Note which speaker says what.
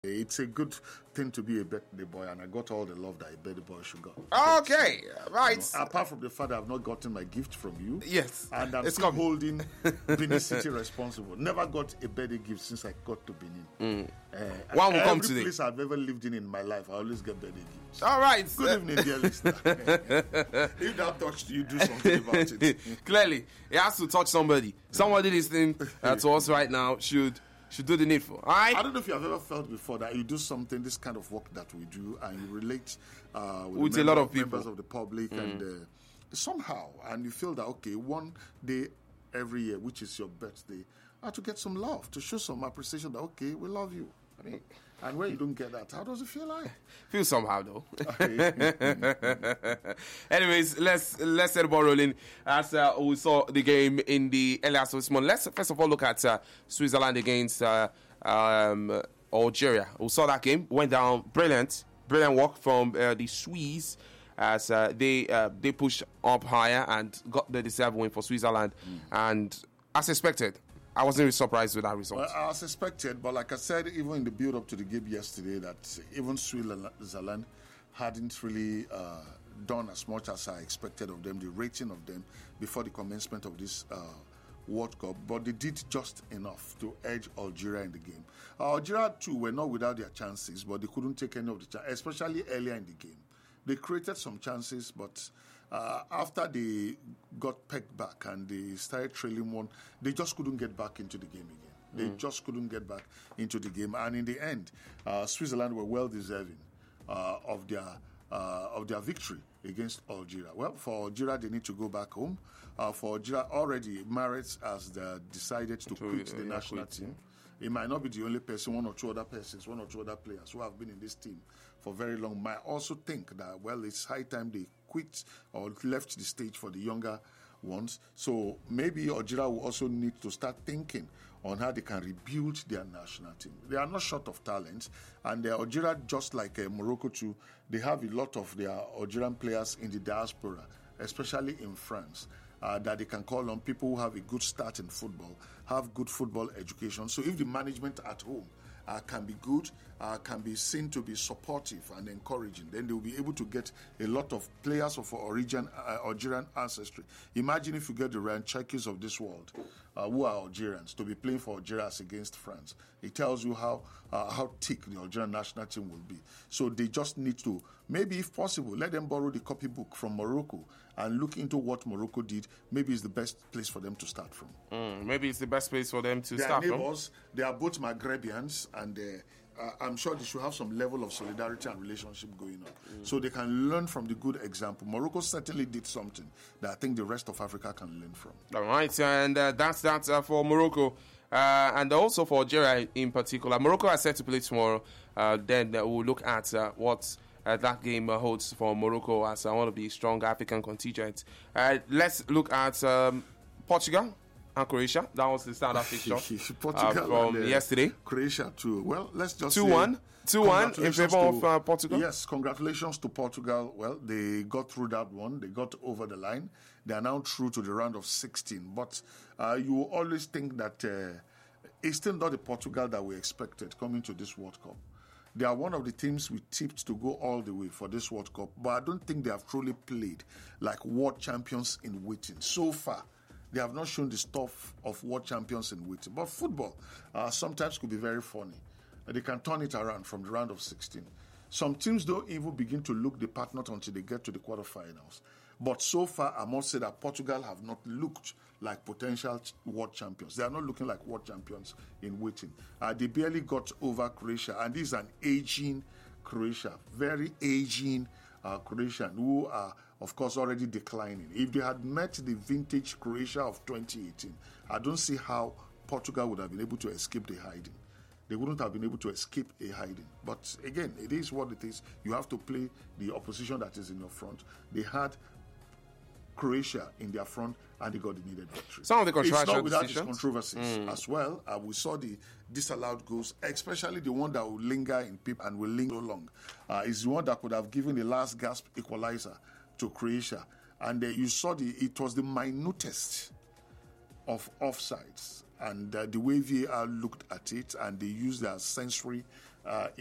Speaker 1: It's a good thing to be a birthday boy, and I got all the love that a birthday boy should get.
Speaker 2: Okay, right.
Speaker 1: Apart from the fact that I've not gotten my gift from you.
Speaker 2: Yes.
Speaker 1: And I'm still holding Benin City responsible. Never got a birthday gift since I got to Benin.
Speaker 2: One will come today.
Speaker 1: Every place I've ever lived in my life, I always get birthday gifts.
Speaker 2: All right.
Speaker 1: Good evening, dear listener. If that touched you, do something about it.
Speaker 2: Clearly, it has to touch somebody. Somebody listening to us right now should do the needful. All right?
Speaker 1: I don't know if you have ever felt before that you do something, this kind of work that we do, and you relate with
Speaker 2: a lot of people,
Speaker 1: members of the public, and somehow, and you feel that, okay, one day every year, which is your birthday, to get some love, to show some appreciation that, okay, we love you. I mean, and when you don't get that, how does it feel like?
Speaker 2: Feels somehow, though. Anyways, let's set the ball rolling as we saw the game in the earlier this morning. Let's first of all look at Switzerland against Algeria. We saw that game, went down brilliant work from the Swiss as they pushed up higher and got the deserved win for Switzerland. And as expected, I wasn't really surprised with that result.
Speaker 1: Well, I was expected, but like I said, even in the build-up to the game yesterday, that even Switzerland hadn't really done as much as I expected of them, the rating of them, before the commencement of this World Cup. But they did just enough to edge Algeria in the game. Algeria, too, were not without their chances, but they couldn't take any of the chances, especially earlier in the game. They created some chances, but after they got pegged back and they started trailing one, they just couldn't get back into the game again. They just couldn't get back into the game. And in the end, Switzerland were well deserving of their victory against Algeria. Well, for Algeria, they need to go back home. For Algeria, already Mahrez has decided to quit the national team. He might not be the only person, one or two other players who have been in this team for very long might also think that, well, it's high time they quit or left the stage for the younger ones. So maybe Algeria will also need to start thinking on how they can rebuild their national team. They are not short of talent, and Algeria, just like Morocco too, they have a lot of their Algerian players in the diaspora, especially in France. That they can call on people who have a good start in football, have good football education. So if the management at home can be good, can be seen to be supportive and encouraging, then they will be able to get a lot of players of Algerian ancestry. Imagine if you get the Ryan Cherkis of this world, who are Algerians, to be playing for Algeria against France. It tells you how thick the Algerian national team will be. So they just need to, maybe if possible, let them borrow the copybook from Morocco and look into what Morocco did. Maybe it's the best place for them to start from.
Speaker 2: Maybe it's the best place for them to
Speaker 1: start
Speaker 2: from.
Speaker 1: Neighbors, they are both Maghrebians, and I'm sure they should have some level of solidarity and relationship going on. So they can learn from the good example. Morocco certainly did something that I think the rest of Africa can learn from.
Speaker 2: All right, and that's that for Morocco. And also for Algeria in particular. Morocco is set to play tomorrow. Then we'll look at what that game holds for Morocco as one of the strong African contingents. Let's look at Portugal and Croatia. That was the standard fixture
Speaker 1: Portugal
Speaker 2: from yesterday.
Speaker 1: Croatia too. Well, let's just
Speaker 2: 2-1 in favor of Portugal.
Speaker 1: Yes, congratulations to Portugal. Well, they got through that one. They got over the line. They are now through to the round of 16. But you always think that it's still not the Portugal that we expected coming to this World Cup. They are one of the teams we tipped to go all the way for this World Cup, but I don't think they have truly played like world champions in waiting. So far, they have not shown the stuff of world champions in waiting. But football sometimes could be very funny. They can turn it around from the round of 16. Some teams don't even begin to look the part not until they get to the quarterfinals. But so far, I must say that Portugal have not looked like potential world champions. They are not looking like world champions in waiting. They barely got over Croatia, and this is an aging Croatia, very aging Croatian, who are, of course, already declining. If they had met the vintage Croatia of 2018, I don't see how Portugal would have been able to escape the hiding. They wouldn't have been able to escape a hiding. But again, it is what it is. You have to play the opposition that is in your front. They had Croatia in their front, and they got the needed victory.
Speaker 2: Some of the controversial
Speaker 1: It's not without
Speaker 2: decisions.
Speaker 1: its controversies as well. We saw the disallowed goals, especially the one that will linger in people and will linger so long. Is the one that could have given the last gasp equalizer to Croatia. And you saw it was the minutest of offsides. And the way VAR looked at it, and they used their sensory uh,